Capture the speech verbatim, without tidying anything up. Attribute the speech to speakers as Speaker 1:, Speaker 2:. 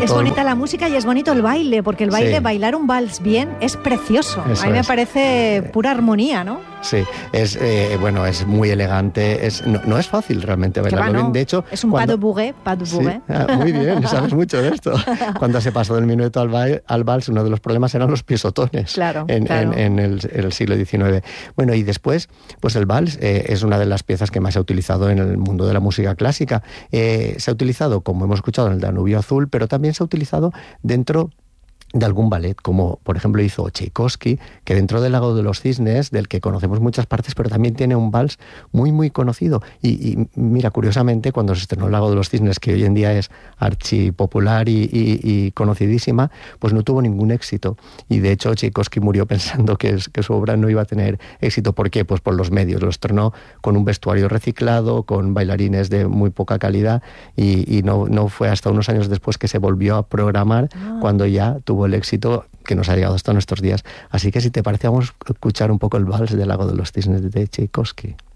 Speaker 1: Es
Speaker 2: todo
Speaker 1: bonita
Speaker 2: el...
Speaker 1: la música y es bonito el baile, porque el baile,
Speaker 2: sí.
Speaker 1: bailar un vals bien es precioso.
Speaker 2: Eso
Speaker 1: a mí me
Speaker 2: es.
Speaker 1: parece pura armonía, ¿no?
Speaker 2: Sí, es eh, bueno, es muy elegante, es no, no es fácil realmente bailarlo
Speaker 1: va, no.
Speaker 2: bien. De hecho,
Speaker 1: es un
Speaker 2: cuando...
Speaker 1: pas de bourrée, pas de bourrée.
Speaker 2: Sí, ah, muy bien, sabes mucho de esto. Cuando se pasó del minueto al, ba... al vals, uno de los problemas eran los pisotones
Speaker 1: claro,
Speaker 2: en,
Speaker 1: claro.
Speaker 2: en, en, el, en el siglo diecinueve. Bueno, y después, pues el vals eh, es una de las piezas que más se ha utilizado en el mundo de la música clásica. Eh, se ha utilizado, como hemos escuchado, en el Danubio Azul, pero también se ha utilizado dentro de algún ballet, como por ejemplo hizo Tchaikovsky, que dentro del Lago de los Cisnes, del que conocemos muchas partes, pero también tiene un vals muy muy conocido. Y, y mira, curiosamente, cuando se estrenó el Lago de los Cisnes, que hoy en día es archipopular y, y, y conocidísima, pues no tuvo ningún éxito. Y de hecho Tchaikovsky murió pensando que, que su obra no iba a tener éxito. ¿Por qué? Pues por los medios. Lo estrenó con un vestuario reciclado, con bailarines de muy poca calidad, y, y no, no fue hasta unos años después que se volvió a programar, ah. cuando ya tuvo el éxito que nos ha llegado hasta nuestros días. Así que si te parece, vamos a escuchar un poco el vals del Lago de los Cisnes de Tchaikovsky.